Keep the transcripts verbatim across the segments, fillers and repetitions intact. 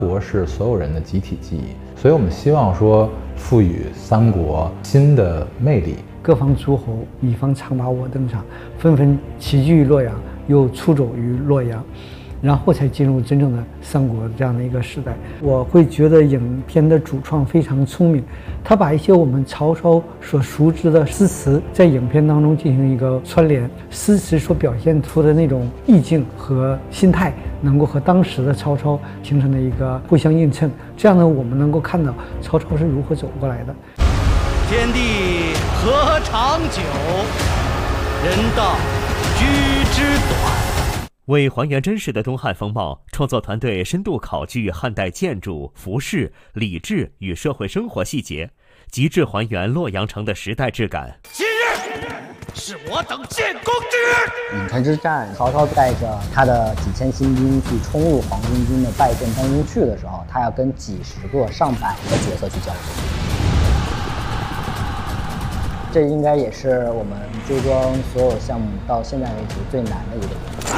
国是所有人的集体记忆，所以我们希望说赋予三国新的魅力。 各方诸侯一方常把我登场，纷纷齐聚于洛阳，又出走于洛阳，然后才进入真正的三国这样的一个时代。我会觉得影片的主创非常聪明，他把一些我们曹操所熟知的诗词在影片当中进行一个串联，诗词所表现出的那种意境和心态能够和当时的曹操形成了一个互相映衬，这样呢，我们能够看到曹操是如何走过来的。 天地何长久，人道居之短。 为还原真实的东汉风貌，创作团队深度考据汉代建筑、服饰、礼制与社会生活细节，极致还原洛阳城的时代质感。 今日是我等建功之日。 颍川之战，曹操带着他的几千新兵去冲入黄巾军的败阵当中去的时候，他要跟几十个、上百个角色去交手。这应该也是我们追庄所有项目到现在为止最难的一个点。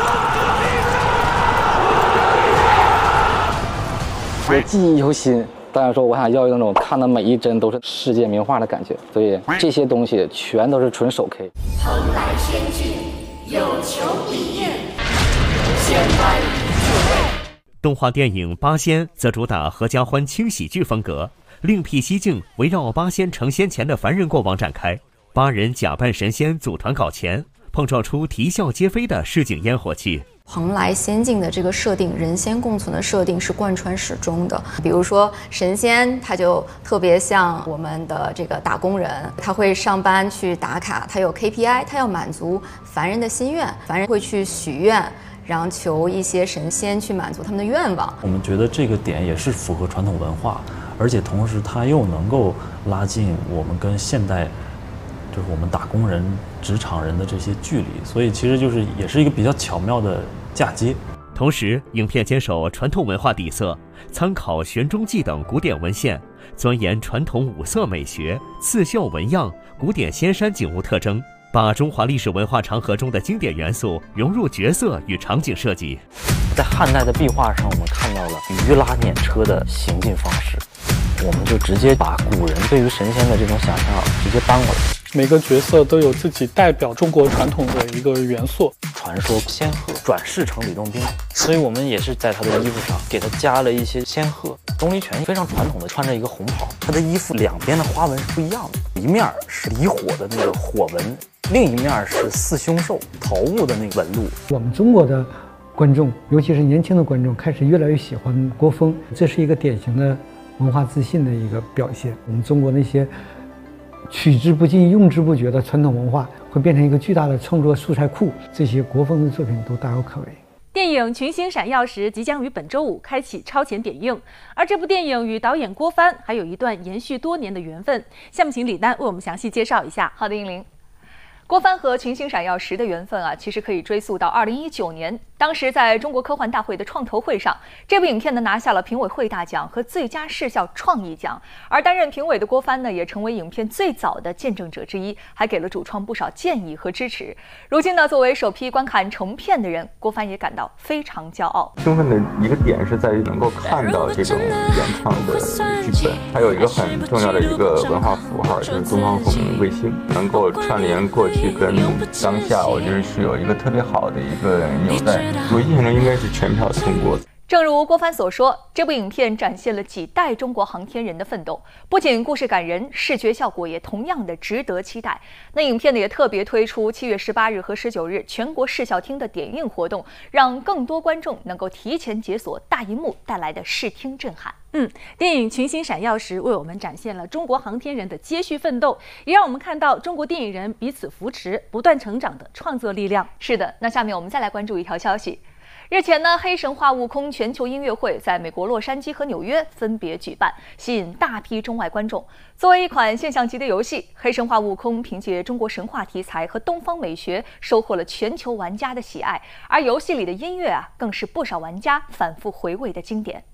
我记忆犹新，当然说我想要那种看的每一帧都是世界名画的感觉，所以这些东西全都是纯手 K。 蓬莱仙境，有求必应，千般滋味。 动画电影《八仙》则主打合家欢轻喜剧风格。另辟蹊径，围绕八仙成仙前的凡人过往展开。八人假扮神仙组团搞钱，碰撞出啼笑皆非的市井烟火气。 蓬莱仙境的这个设定，人仙共存的设定是贯穿始终的。比如说神仙，他就特别像我们的这个打工人，他会上班去打卡，他有 K P I， 他要满足凡人的心愿，凡人会去许愿，然后求一些神仙去满足他们的愿望。 我们觉得这个点也是符合传统文化，而且同时它又能够拉近我们跟现代，就是我们打工人、职场人的这些距离，所以其实就是也是一个比较巧妙的嫁接。 同时，影片坚守传统文化底色，参考玄中记等古典文献，钻研传统五色美学、刺绣纹样、古典仙山景物特征，把中华历史文化长河中的经典元素融入角色与场景设计。 在汉代的壁画上，我们看到了鱼拉辇车的行进方式，我们就直接把古人对于神仙的这种想象直接搬过来。 每个角色都有自己代表中国传统的一个元素。 传说仙鹤转世成吕洞宾，所以我们也是在他的衣服上给他加了一些仙鹤。钟离权非常传统的穿着一个红袍，他的衣服两边的花纹是不一样的，一面是离火的那个火纹，另一面是四凶兽桃物的那个纹路。 我们中国的观众，尤其是年轻的观众，开始越来越喜欢国风，这是一个典型的文化自信的一个表现。我们中国那些取之不尽、用之不绝的传统文化，会变成一个巨大的创作素材库。这些国风的作品都大有可为。 电影《群星闪耀时》即将于本周五开启超前点映，而这部电影与导演郭帆还有一段延续多年的缘分。下面请李丹为我们详细介绍一下。 好的，英玲。郭帆和《群星闪耀时》的缘分啊，其实可以追溯到二零一九年。当时在中国科幻大会的创投会上，这部影片呢拿下了评委会大奖和最佳视效创意奖。而担任评委的郭帆呢，也成为影片最早的见证者之一，还给了主创不少建议和支持。如今呢，作为首批观看成片的人，郭帆也感到非常骄傲。 兴奋的一个点是在于能够看到这种原创的剧本，还有一个很重要的一个文化符号，就是东方红卫星，能够串联过去跟当下，我觉得是有一个特别好的一个纽带。我印象中应该是全票通过。 正如郭帆所说，这部影片展现了几代中国航天人的奋斗，不仅故事感人，视觉效果也同样的值得期待。那影片呢也特别推出七月十八日和十九日全国视效厅的点映活动，让更多观众能够提前解锁大荧幕带来的视听震撼。 嗯，电影《群星闪耀时》为我们展现了中国航天人的接续奋斗，也让我们看到中国电影人彼此扶持、不断成长的创作力量。 是的，那下面我们再来关注一条消息。日前呢，黑神话悟空全球音乐会在美国洛杉矶和纽约分别举办，吸引大批中外观众。作为一款现象级的游戏，黑神话悟空凭借中国神话题材和东方美学，收获了全球玩家的喜爱。而游戏里的音乐啊，更是不少玩家反复回味的经典。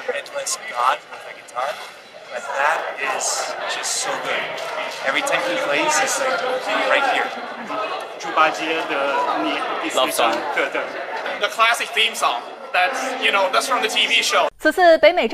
But that is just so good. Every time he plays, it's like right here. 猪八戒的你第四章，对对。The classic theme song. That's you know that's from the T V show. 此次北美